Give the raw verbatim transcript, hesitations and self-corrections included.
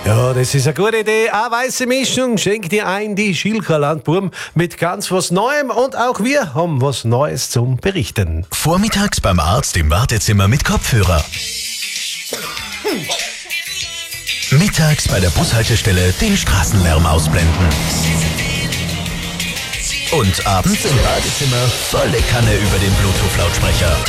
Ja, das ist eine gute Idee. Eine weiße Mischung schenkt dir ein, die Schilker Landbuben, mit ganz was Neuem, und auch wir haben was Neues zum Berichten. Vormittags beim Arzt im Wartezimmer mit Kopfhörer. Mittags bei der Bushaltestelle den Straßenlärm ausblenden. Und abends im Badezimmer volle Kanne über den Bluetooth-Lautsprecher.